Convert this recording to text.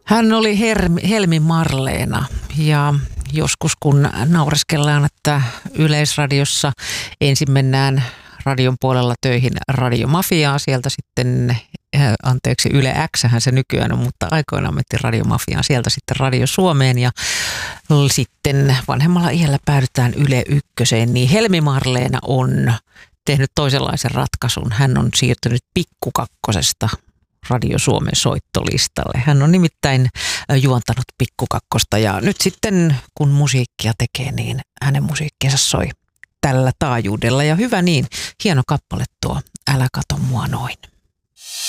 Hän oli Helmi Marleena ja joskus kun naureskellaan, että Yleisradiossa ensin mennään radion puolella töihin Radiomafiaa, sieltä sitten, Yle X:hän se nykyään on, mutta aikoinaan mentiin Radiomafiaan, sieltä sitten Radio Suomeen ja sitten vanhemmalla iällä päädytään Yle Ykköseen, niin Helmi Marleena on tehnyt toisenlaisen ratkaisun. Hän on siirtynyt Pikku Kakkosesta Radio Suomen soittolistalle. Hän on nimittäin juontanut Pikku Kakkosta ja nyt sitten kun musiikkia tekee, niin hänen musiikkinsa soi tällä taajuudella ja hyvä niin, hieno kappale tuo Älä kato mua noin.